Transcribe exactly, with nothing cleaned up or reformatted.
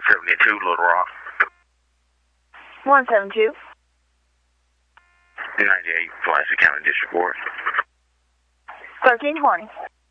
seventy-two, Little Rock. one seventy-two. ninety-eight, Pulaski County District Court. thirteen twenty.